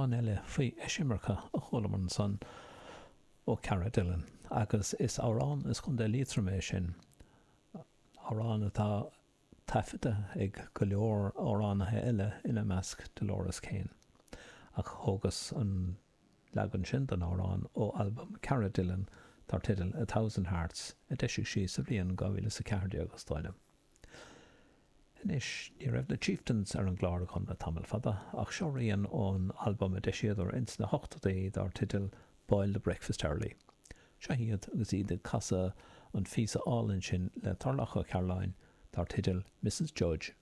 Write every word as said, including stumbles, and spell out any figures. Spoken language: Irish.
árán eile faoi eisimircha a cholaman san ó Cara Dillon agus is árán is chun de lítraméis sin árán atá taifite ag go leor áránathe eile ina measc Dolores Kane ach thógus an legan sin den árán ó albumm Cara Dillon tar tidal A Thousand Hearts a deisiú sí sa bhliain go bhfuil sa ceardi agus stáile. Inis ní raibh na Chieftains ar an gláir chun na tamil fada ach seoiríonn ón albumm a deisiadar ins na hochtaí dar tidal Boil the Breakfast Early. Se hiad agus iad casa an físa álinn sin le tarlacha Caroline dar tidal Missus Judge